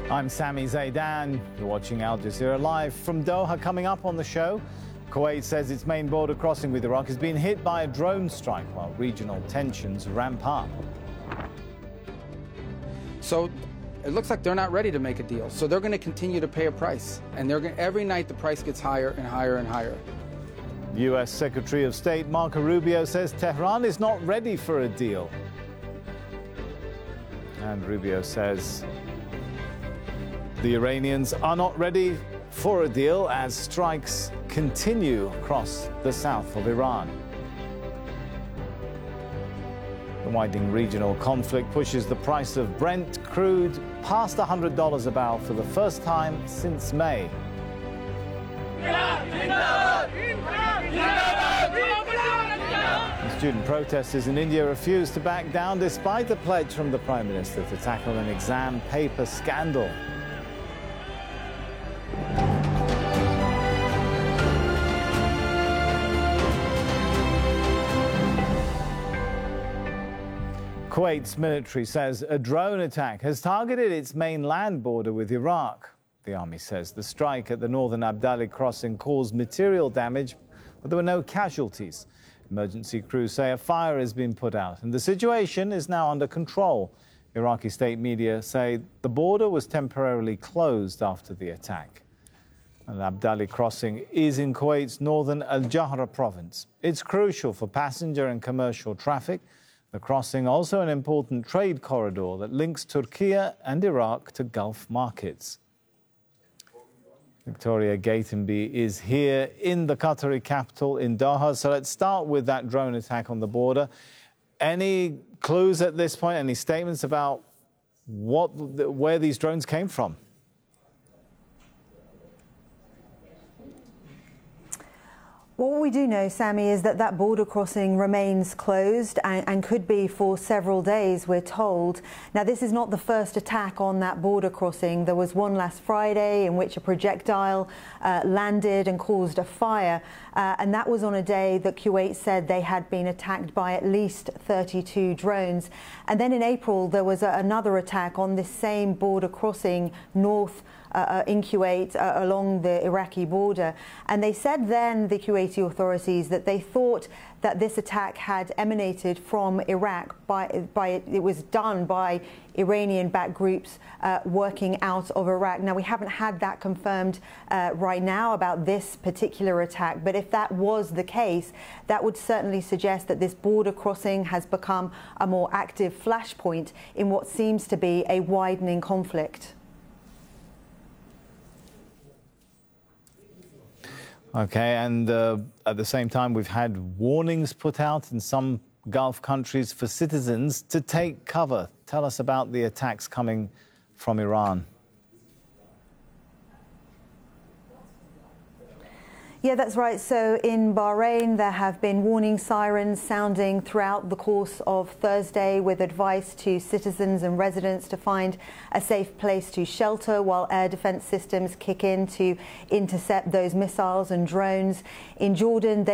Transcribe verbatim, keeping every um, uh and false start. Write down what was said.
I'm Sami Zaidan. You're watching Al Jazeera Live from Doha. Coming up on the show, Kuwait says its main border crossing with Iraq has been hit by a drone strike while regional tensions ramp up. So it looks like they're not ready to make a deal. So they're going to continue to pay a price. And they're going every night the price gets higher and higher and higher. U S Secretary of State Marco Rubio says Tehran is not ready for a deal. And Rubio says the Iranians are not ready for a deal as strikes continue across the south of Iran. The widening regional conflict pushes the price of Brent crude past one hundred dollars a barrel for the first time since May. Student protesters in India refuse to back down despite the pledge from the Prime Minister to tackle an exam paper scandal. Kuwait's military says a drone attack has targeted its main land border with Iraq. The army says the strike at the northern Abdali crossing caused material damage, but there were no casualties. Emergency crews say a fire has been put out and the situation is now under control. Iraqi state media say the border was temporarily closed after the attack. And Abdali crossing is in Kuwait's northern Al-Jahra province. It's crucial for passenger and commercial traffic. The crossing also an important trade corridor that links Turkey and Iraq to Gulf markets. Victoria Gatenby is here in the Qatari capital in Doha. So let's start with that drone attack on the border. Any clues at this point, any statements about what, where these drones came from? What we do know, Sami, is that that border crossing remains closed and, and could be for several days, we're told. Now, this is not the first attack on that border crossing. There was one last Friday in which a projectile uh, landed and caused a fire. Uh, and that was on a day that Kuwait said they had been attacked by at least thirty-two drones. And then in April, there was a, another attack on this same border crossing north Uh, in Kuwait uh, along the Iraqi border. And they said then, the Kuwaiti authorities, that they thought that this attack had emanated from Iraq. By, by it was done by Iranian-backed groups uh, working out of Iraq. Now, we haven't had that confirmed uh, right now about this particular attack, but if that was the case, that would certainly suggest that this border crossing has become a more active flashpoint in what seems to be a widening conflict. Okay, and uh, at the same time, we've had warnings put out in some Gulf countries for citizens to take cover. Tell us about the attacks coming from Iran. Yeah, that's right. So in Bahrain, there have been warning sirens sounding throughout the course of Thursday with advice to citizens and residents to find a safe place to shelter while air defense systems kick in to intercept those missiles and drones. In Jordan, they